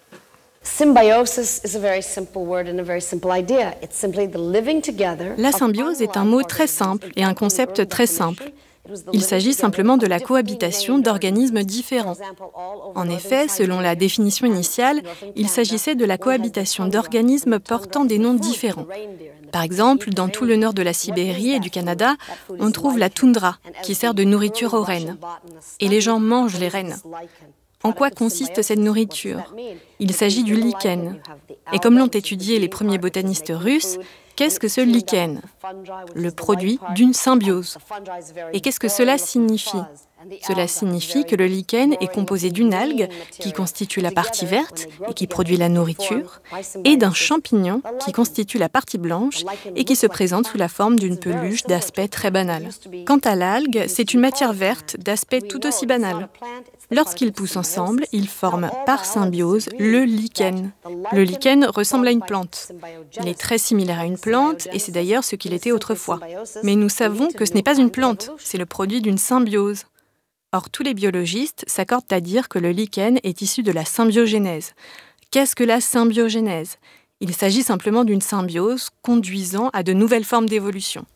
S10: La symbiose est un mot très simple et un concept très simple. Il s'agit simplement de la cohabitation d'organismes différents. En effet, selon la définition initiale, il s'agissait de la cohabitation d'organismes portant des noms différents. Par exemple, dans tout le nord de la Sibérie et du Canada, on trouve la toundra, qui sert de nourriture aux rennes. Et les gens mangent les rennes. En quoi consiste cette nourriture ? Il s'agit du lichen. Et comme l'ont étudié les premiers botanistes russes, qu'est-ce que ce lichen ? Le produit d'une symbiose. Et qu'est-ce que cela signifie ? Cela signifie que le lichen est composé d'une algue qui constitue la partie verte et qui produit la nourriture, et d'un champignon qui constitue la partie blanche et qui se présente sous la forme d'une peluche d'aspect très banal. Quant à l'algue, c'est une matière verte d'aspect tout aussi banal. Lorsqu'ils poussent ensemble, ils forment par symbiose le lichen. Le lichen ressemble à une plante. Il est très similaire à une plante et c'est d'ailleurs ce qu'il était autrefois. Mais nous savons que ce n'est pas une plante, c'est le produit d'une symbiose. Or, tous les biologistes s'accordent à dire que le lichen est issu de la symbiogénèse. Qu'est-ce que la symbiogénèse ? Il s'agit simplement d'une symbiose conduisant à de nouvelles formes d'évolution.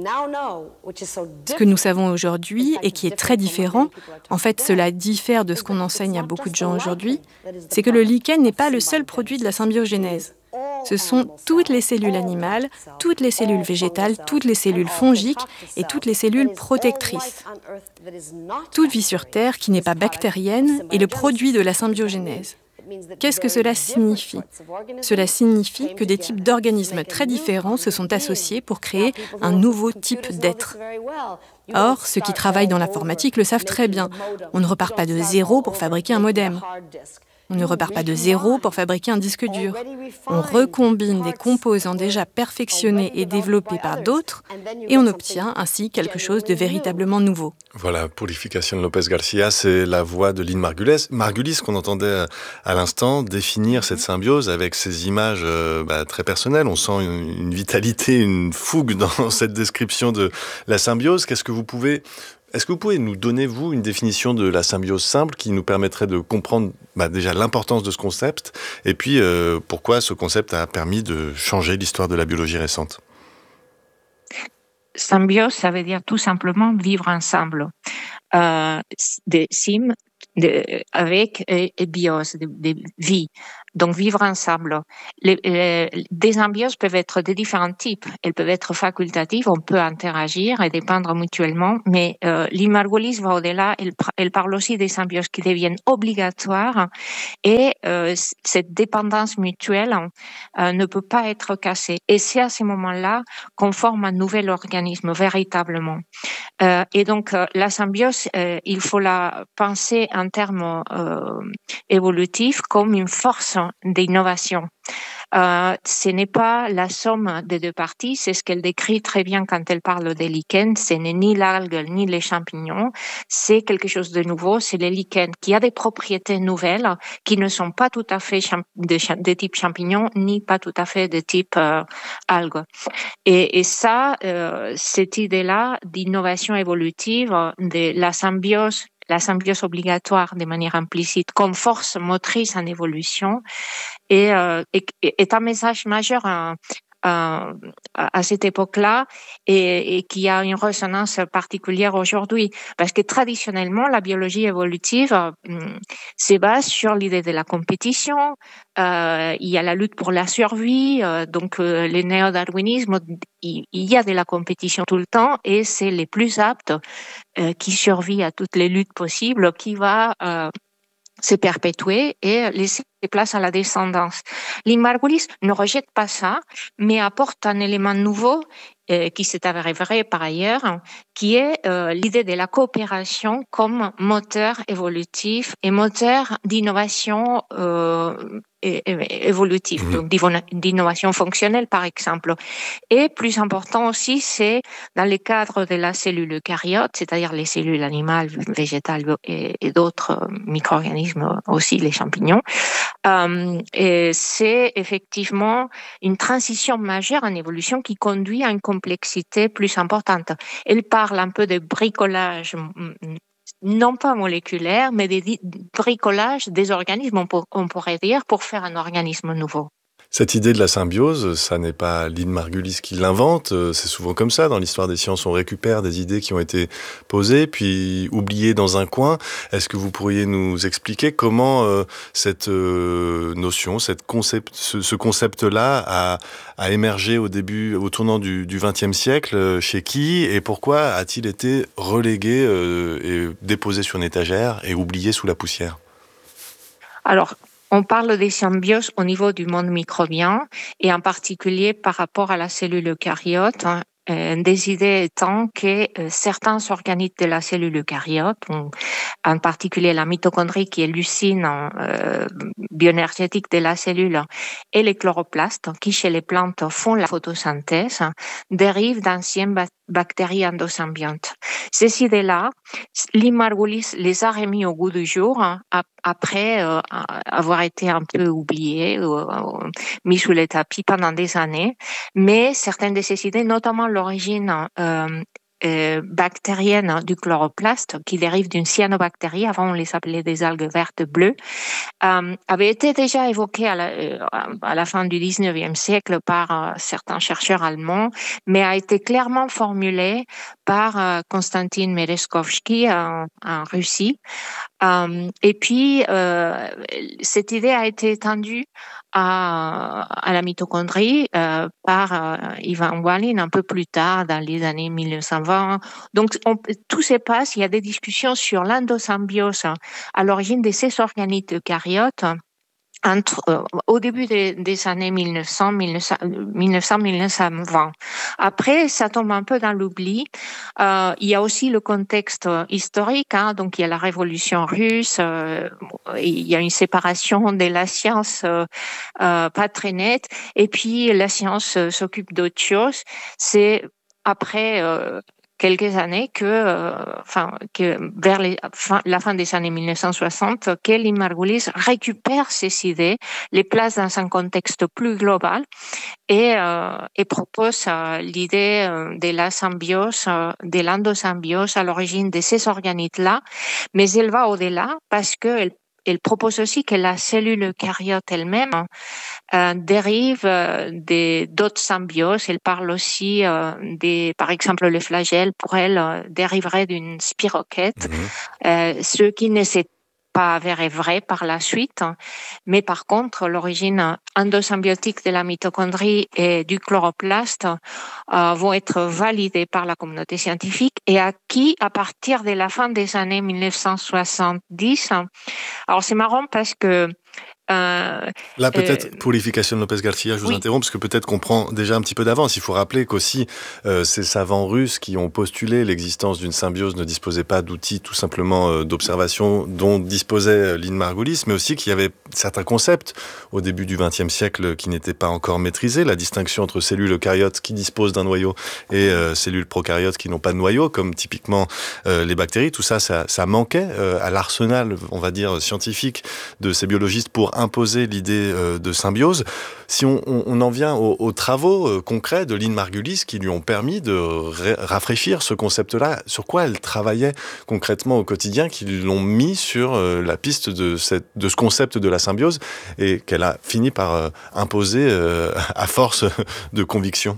S10: Ce que nous savons aujourd'hui et qui est très différent, en fait cela diffère de ce qu'on enseigne à beaucoup de gens aujourd'hui, c'est que le lichen n'est pas le seul produit de la symbiogénèse. Ce sont toutes les cellules animales, toutes les cellules végétales, toutes les cellules fongiques et toutes les cellules protectrices. Toute vie sur Terre qui n'est pas bactérienne est le produit de la symbiogénèse. Qu'est-ce que cela signifie ? Cela signifie que des types d'organismes très différents se sont associés pour créer un nouveau type d'être. Or, ceux qui travaillent dans l'informatique le savent très bien. On ne repart pas de zéro pour fabriquer un modem. On ne repart pas de zéro pour fabriquer un disque dur. On recombine des composants déjà perfectionnés et développés par d'autres et on obtient ainsi quelque chose de véritablement nouveau.
S8: Voilà, Purificación López García, c'est la voix de Lynn Margulis, Margulis qu'on entendait à l'instant définir cette symbiose avec ces images euh, bah, très personnelles. On sent une, une vitalité, une fougue dans cette description de la symbiose. Qu'est-ce que vous pouvez... Est-ce que vous pouvez nous donner, vous, une définition de la symbiose simple qui nous permettrait de comprendre bah, déjà l'importance de ce concept et puis euh, pourquoi ce concept a permis de changer l'histoire de la biologie récente?
S9: Symbiose, ça veut dire tout simplement vivre ensemble. Euh, de sim, de, avec et, et bios, de, de vie. Donc vivre ensemble. Les, les, des symbioses peuvent être de différents types. Elles peuvent être facultatives, on peut interagir et dépendre mutuellement, mais euh, Lynn Margulis va au-delà, elle, elle parle aussi des symbioses qui deviennent obligatoires et euh, cette dépendance mutuelle euh, ne peut pas être cassée. Et c'est à ce moment-là qu'on forme un nouvel organisme véritablement. Euh, et donc euh, la symbiose, euh, il faut la penser en termes euh, évolutifs comme une force d'innovation. Euh, ce n'est pas la somme des deux parties, c'est ce qu'elle décrit très bien quand elle parle des lichens. Ce n'est ni l'algue ni les champignons, c'est quelque chose de nouveau, c'est les lichens qui a des propriétés nouvelles qui ne sont pas tout à fait champ- de, de type champignon ni pas tout à fait de type euh, algue. Et, et ça, euh, cette idée-là d'innovation évolutive, de la symbiose, la symbiose obligatoire de manière implicite comme force motrice en évolution est, euh, est, est un message majeur à, à, à cette époque-là et, et qui a une résonance particulière aujourd'hui. Parce que traditionnellement, la biologie évolutive euh, se base sur l'idée de la compétition. Euh, il y a la lutte pour la survie. Euh, donc, euh, le néo-darwinisme, il, il y a de la compétition tout le temps et c'est les plus aptes euh, qui survit à toutes les luttes possibles qui va euh, se perpétuer et laisser place à la descendance. Lynn Margulis ne rejette pas ça, mais apporte un élément nouveau euh, qui s'est avéré vrai par ailleurs, qui est euh, l'idée de la coopération comme moteur évolutif et moteur d'innovation euh, é- é- évolutive, donc d'innovation fonctionnelle par exemple. Et plus important aussi, c'est dans le cadre de la cellule eucaryote, c'est-à-dire les cellules animales, végétales et, et d'autres micro-organismes aussi, les champignons. Euh, et c'est effectivement une transition majeure en évolution qui conduit à une complexité plus importante. Elle parle un peu de bricolage, non pas moléculaire, mais de bricolage des organismes, on, pour, on pourrait dire, pour faire un organisme nouveau.
S8: Cette idée de la symbiose, ça n'est pas Lynn Margulis qui l'invente, c'est souvent comme ça dans l'histoire des sciences, on récupère des idées qui ont été posées puis oubliées dans un coin. Est-ce que vous pourriez nous expliquer comment euh, cette euh, notion, cette concept, ce, ce concept-là a, a émergé au début, au tournant du vingtième siècle, chez qui et pourquoi a-t-il été relégué euh, et déposé sur une étagère et oublié sous la poussière?
S9: Alors, on parle des symbioses au niveau du monde microbien et en particulier par rapport à la cellule eucaryote. Euh, des idées étant que euh, certains organites de la cellule eucaryote, en particulier la mitochondrie qui est l'usine euh, bioénergétique de la cellule et les chloroplastes qui chez les plantes font la photosynthèse, dérivent d'anciennes ba- bactéries endosymbiontes. Ces idées-là, Lynn Margulis les a remis au goût du jour hein, après euh, avoir été un peu oubliées, euh, mis sous le tapis pendant des années, mais certaines de ces idées, notamment l'origine euh, euh, bactérienne du chloroplaste, qui dérive d'une cyanobactérie, avant on les appelait des algues vertes bleues, euh, avait été déjà évoquée à la, euh, à la fin du dix-neuvième siècle par euh, certains chercheurs allemands, mais a été clairement formulée par euh, Konstantin Merezkovski en, en Russie. Euh, et puis, euh, cette idée a été étendue à, à la mitochondrie euh, par euh, Ivan Walin un peu plus tard, dans les années mille neuf cent vingt. Donc, on, tout se passe, il y a des discussions sur l'endosymbiose à l'origine de ces organites eucaryotes entre, euh, au début des, des années mille neuf cents, mille neuf cents, mille neuf cents, mille neuf cent vingt. Après, ça tombe un peu dans l'oubli. Euh, il y a aussi le contexte historique, hein, donc il y a la révolution russe, euh, il y a une séparation de la science euh, euh, pas très nette, et puis la science euh, s'occupe d'autre chose. C'est après euh, quelques années que, euh, enfin, que vers les, fin, la fin des années mille neuf cent soixante, que Lynn Margulis récupère ces idées, les place dans un contexte plus global et, euh, et propose euh, l'idée euh, de la symbiose, euh, de l'endosymbiose à l'origine de ces organites-là, mais elle va au-delà parce qu'elle elle propose aussi que la cellule eucaryote elle-même euh, dérive euh, des, d'autres symbioses. Elle parle aussi euh, des, par exemple, le flagelle, pour elle, euh, dériverait d'une spirochète, mmh. euh, ce qui ne s'est pas avéré vrai par la suite. Mais par contre, l'origine endosymbiotique de la mitochondrie et du chloroplaste euh, vont être validées par la communauté scientifique et acquis à partir de la fin des années mille neuf cent soixante-dix. Alors, c'est marrant parce que
S8: Euh, Là, peut-être, euh, Purificación López García, je vous oui. interromps, parce que peut-être qu'on prend déjà un petit peu d'avance. Il faut rappeler qu'aussi, euh, ces savants russes qui ont postulé l'existence d'une symbiose ne disposaient pas d'outils tout simplement euh, d'observation dont disposait Lynn Margulis, mais aussi qu'il y avait certains concepts au début du vingtième siècle qui n'étaient pas encore maîtrisés. La distinction entre cellules eucaryotes qui disposent d'un noyau et euh, cellules prokaryotes qui n'ont pas de noyau, comme typiquement euh, les bactéries. Tout ça, ça, ça manquait euh, à l'arsenal, on va dire, scientifique de ces biologistes pour imposer l'idée euh, de symbiose. Si on, on, on en vient aux, aux travaux euh, concrets de Lynn Margulis qui lui ont permis de ré- rafraîchir ce concept-là, sur quoi elle travaillait concrètement au quotidien, qui l'ont mis sur euh, la piste de, cette, de ce concept de la symbiose et qu'elle a fini par euh, imposer euh, à force de conviction.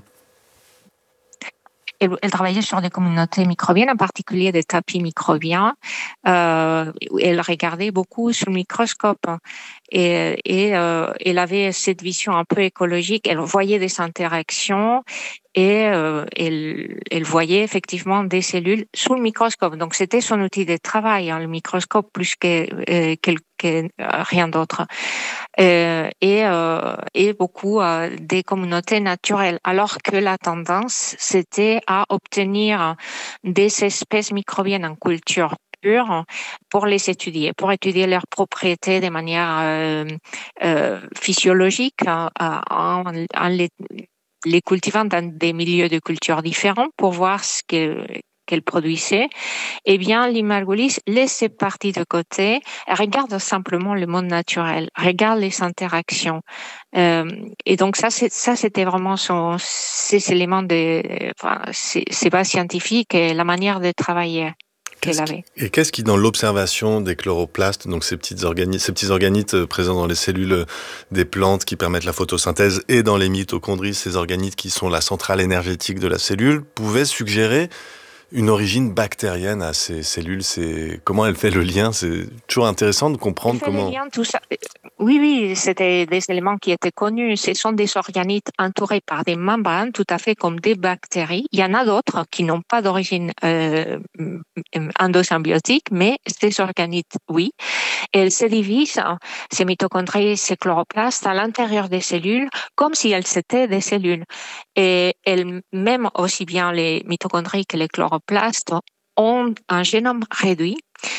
S9: Elle, elle travaillait sur des communautés microbiennes, en particulier des tapis microbiens. Euh, elle regardait beaucoup sous le microscope et, et euh, elle avait cette vision un peu écologique. Elle voyait des interactions et euh, elle, elle voyait effectivement des cellules sous le microscope. Donc c'était son outil de travail, hein, le microscope, plus que, euh, que, que rien d'autre. Euh, et, euh, et beaucoup euh, des communautés naturelles, alors que la tendance, c'était à obtenir des espèces microbiennes en culture pure pour les étudier, pour étudier leurs propriétés de manière euh, euh, physiologique, euh, en, en les, les cultivant dans des milieux de culture différents pour voir ce que qu'elle produisait. Eh bien, Lynn Margulis laisse ces parties de côté, elle regarde simplement le monde naturel, regarde les interactions. Euh, et donc ça, c'est, ça, c'était vraiment son, ces éléments de, enfin, c'est, c'est pas scientifique et la manière de travailler.
S8: Qu'est-ce qui, et qu'est-ce qui, dans l'observation des chloroplastes, donc ces, petites organi- ces petits organites présents dans les cellules des plantes qui permettent la photosynthèse, et dans les mitochondries, ces organites qui sont la centrale énergétique de la cellule, pouvaient suggérer une origine bactérienne à ces cellules? C'est comment elle fait le lien? C'est toujours intéressant de comprendre comment.
S9: Lien, tout ça. Oui, oui, c'était des éléments qui étaient connus. Ce sont des organites entourés par des membranes, tout à fait comme des bactéries. Il y en a d'autres qui n'ont pas d'origine euh, endosymbiotique, mais ces organites, oui. Et elles se divisent, ces mitochondries, ces chloroplastes, à l'intérieur des cellules, comme si elles étaient des cellules. Et elles, même aussi bien les mitochondries que les chloroplastes, ont un génome réduit.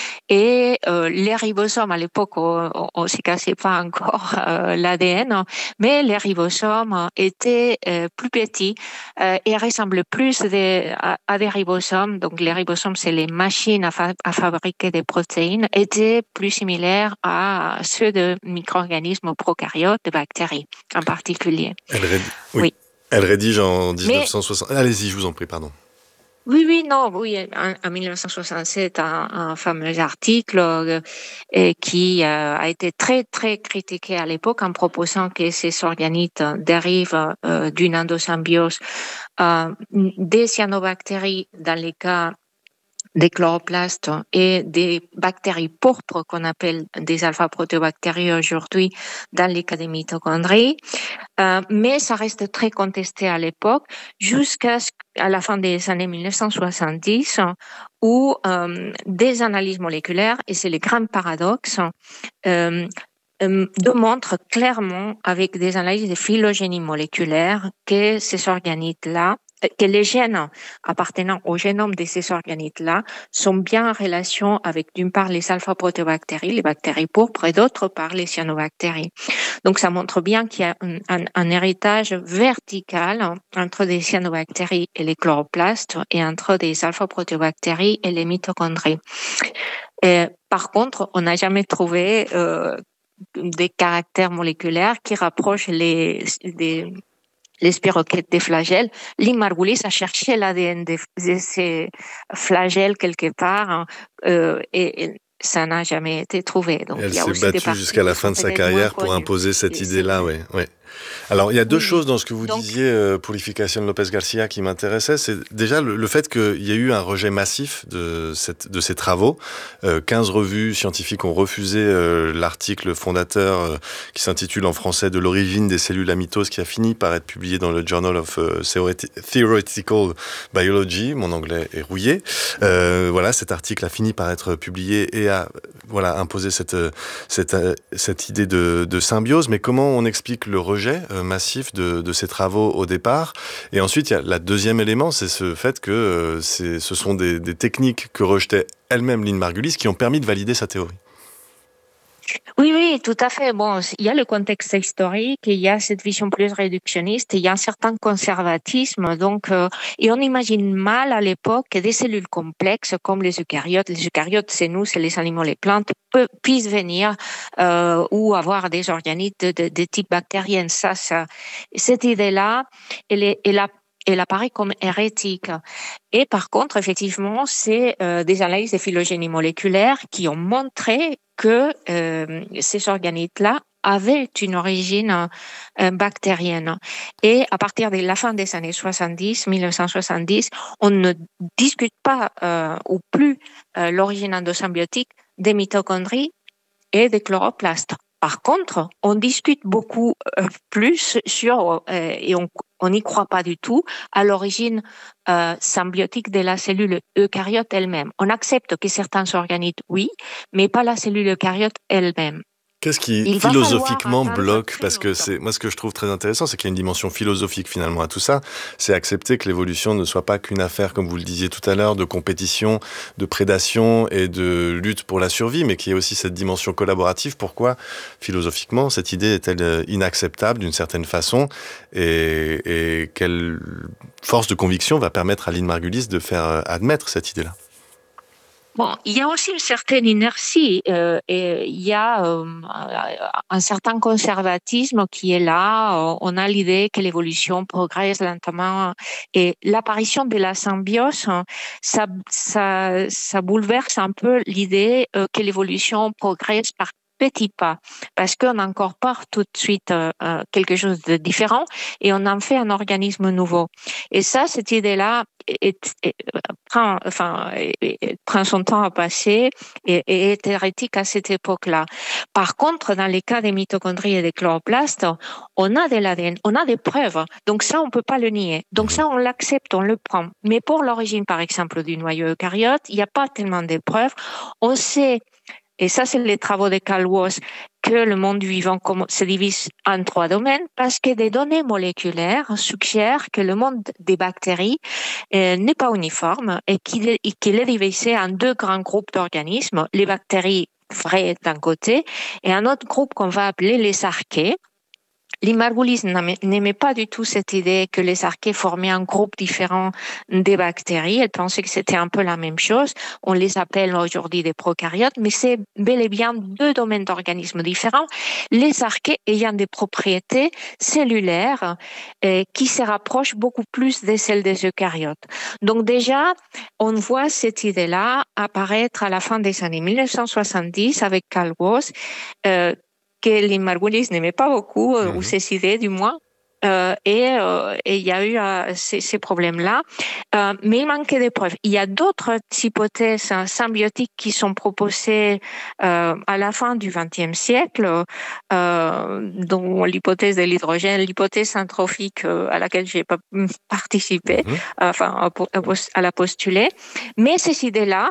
S9: Et euh, les ribosomes, à l'époque, on ne se cassait pas encore euh, l'A D N, mais les ribosomes étaient euh, plus petits euh, et ressemblaient plus des, à, à des ribosomes. Donc les ribosomes, c'est les machines à, fa- à fabriquer des protéines, étaient plus similaires à ceux de micro-organismes prokaryotes, de bactéries en particulier.
S8: Elle rédige, oui. Oui. Elle rédige en dix-neuf cent soixante. Mais... Allez-y, je vous en prie, pardon.
S9: Oui, oui, non, oui, en, en dix-neuf cent soixante-sept, un, un fameux article euh, qui euh, a été très, très critiqué à l'époque en proposant que ces organites dérivent euh, d'une endosymbiose euh, des cyanobactéries dans les cas des chloroplastes et des bactéries pourpres qu'on appelle des alpha-protéobactéries aujourd'hui dans les cas des mitochondries. Euh, mais ça reste très contesté à l'époque jusqu'à à la fin des années dix-neuf cent soixante-dix où euh, des analyses moléculaires, et c'est le grand paradoxe, euh, euh, démontre clairement avec des analyses de phylogénie moléculaire que ces organites-là, que les gènes appartenant au génome de ces organites-là sont bien en relation avec, d'une part, les alpha-protéobactéries, les bactéries pourpres, et d'autre part, les cyanobactéries. Donc, ça montre bien qu'il y a un, un, un héritage vertical entre des cyanobactéries et les chloroplastes et entre des alpha-protéobactéries et les mitochondries. Et, par contre, on n'a jamais trouvé euh, des caractères moléculaires qui rapprochent les, les les spirochètes des flagelles. Lynn Margulis a cherché l'A D N de, de ces flagelles quelque part hein, euh, et, et ça n'a jamais été trouvé.
S8: Donc, elle s'est battue jusqu'à la fin de sa carrière pour imposer cette idée-là. Oui, oui. Alors, il y a deux oui. choses dans ce que vous Donc, disiez, euh, Purificación López García, qui m'intéressaient. C'est déjà le, le fait qu'il y a eu un rejet massif de, cette, de ces travaux. Euh, quinze revues scientifiques ont refusé euh, l'article fondateur euh, qui s'intitule en français « De l'origine des cellules à mitose » qui a fini par être publié dans le Journal of uh, Theoretical Biology. Mon anglais est rouillé. Euh, voilà, cet article a fini par être publié et a voilà, imposé cette, cette, cette idée de, de symbiose. Mais comment on explique le rejet massif de, de ces travaux au départ? Et ensuite, il y a le deuxième élément, c'est ce fait que euh, c'est, ce sont des, des techniques que rejetait elle-même Lynn Margulis qui ont permis de valider sa théorie.
S9: Oui, oui, tout à fait. Bon, il y a le contexte historique, il y a cette vision plus réductionniste, il y a un certain conservatisme. Donc, euh, et on imagine mal à l'époque que des cellules complexes comme les eucaryotes, les eucaryotes, c'est nous, c'est les animaux, les plantes, peu, puissent venir euh, ou avoir des organites de, de, de type bactérien. Ça, ça, cette idée-là, elle est, elle a elle apparaît comme hérétique. Et par contre, effectivement, c'est euh, des analyses de phylogénie moléculaire qui ont montré que euh, ces organites-là avaient une origine euh, bactérienne. Et à partir de la fin des années soixante-dix, mille neuf cent soixante-dix, on ne discute pas euh, ou plus euh, l'origine endosymbiotique des mitochondries et des chloroplastes. Par contre, on discute beaucoup euh, plus sur, euh, et on on n'y croit pas du tout, à l'origine euh, symbiotique de la cellule eucaryote elle-même. On accepte que certains organites, oui, mais pas la cellule eucaryote elle-même.
S8: Qu'est-ce qui Il philosophiquement bloque? Parce que c'est moi ce que je trouve très intéressant, c'est qu'il y a une dimension philosophique finalement à tout ça. C'est accepter que l'évolution ne soit pas qu'une affaire, comme vous le disiez tout à l'heure, de compétition, de prédation et de lutte pour la survie, mais qu'il y ait aussi cette dimension collaborative. Pourquoi philosophiquement cette idée est-elle inacceptable d'une certaine façon, et, et quelle force de conviction va permettre à Lynn Margulis de faire admettre cette idée-là?
S9: Bon, il y a aussi une certaine inertie euh, et il y a euh, un certain conservatisme qui est là. On a l'idée que l'évolution progresse lentement et l'apparition de la symbiose, ça, ça, ça bouleverse un peu l'idée euh, que l'évolution progresse par petits pas, parce qu'on incorpore tout de suite euh, quelque chose de différent et on en fait un organisme nouveau. Et ça, cette idée-là est, est, prend, enfin, est, prend son temps à passer et, et est hérétique à cette époque-là. Par contre, dans les cas des mitochondries et des chloroplastes, on a de l'A D N, on a des preuves. Donc ça, on peut pas le nier. Donc ça, on l'accepte, on le prend. Mais pour l'origine, par exemple, du noyau eucaryote, il n'y a pas tellement de preuves. On sait. Et ça, c'est les travaux de Carl Woese, que le monde vivant se divise en trois domaines parce que des données moléculaires suggèrent que le monde des bactéries euh, n'est pas uniforme et qu'il est, qu'il est divisé en deux grands groupes d'organismes, les bactéries vraies d'un côté et un autre groupe qu'on va appeler les archées. Lynn Margulis n'aimait pas du tout cette idée que les archées formaient un groupe différent des bactéries. Elle pensait que c'était un peu la même chose. On les appelle aujourd'hui des prokaryotes, mais c'est bel et bien deux domaines d'organismes différents. Les archées ayant des propriétés cellulaires euh, qui se rapprochent beaucoup plus de celles des eucaryotes. Donc déjà, on voit cette idée-là apparaître à la fin des années mille neuf cent soixante-dix avec Carl Woese, euh, que Lynn Margulis n'aimait pas beaucoup, euh, mmh. ou ces idées du moins, euh, et euh, et il y a eu euh, ces, ces problèmes-là, euh, mais il manquait des preuves. Il y a d'autres hypothèses hein, symbiotiques qui sont proposées euh, à la fin du vingtième siècle, euh, dont l'hypothèse de l'hydrogène, l'hypothèse syntrophique euh, à laquelle j'ai pas participé, mmh. enfin à, à la postuler, mais ces idées-là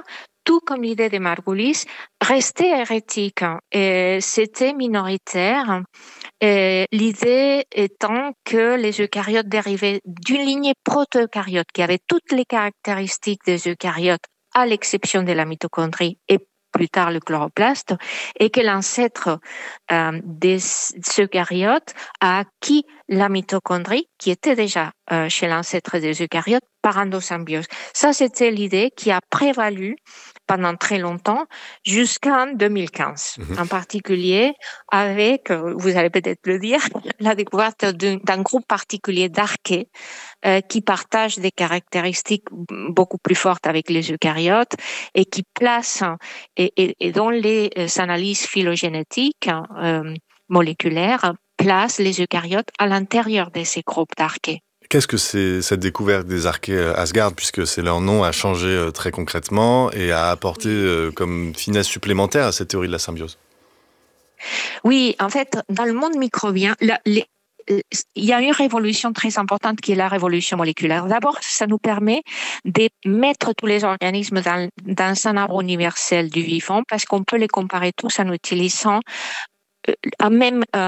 S9: tout comme l'idée de Margulis, restait hérétique et c'était minoritaire. Et l'idée étant que les eucaryotes dérivaient d'une lignée proto-eucaryote qui avait toutes les caractéristiques des eucaryotes, à l'exception de la mitochondrie et plus tard le chloroplaste, et que l'ancêtre euh, des eucaryotes a acquis la mitochondrie qui était déjà euh, chez l'ancêtre des eucaryotes par endosymbiose. Ça, c'était l'idée qui a prévalu pendant très longtemps, jusqu'en deux mille quinze. Mmh. En particulier avec, vous allez peut-être le dire, la découverte d'un, d'un groupe particulier d'archées euh, qui partagent des caractéristiques beaucoup plus fortes avec les eucaryotes et qui placent, et, et, et dont les analyses phylogénétiques euh, moléculaires placent les eucaryotes à l'intérieur de ces groupes d'archées.
S8: Qu'est-ce que c'est cette découverte des archées Asgard, puisque c'est leur nom, a changé très concrètement et a apporté comme finesse supplémentaire à cette théorie de la symbiose?
S9: Oui, en fait, dans le monde microbien, la, les, il y a une révolution très importante qui est la révolution moléculaire. D'abord, ça nous permet de mettre tous les organismes dans, dans un arbre universel du vivant parce qu'on peut les comparer tous en utilisant un même euh,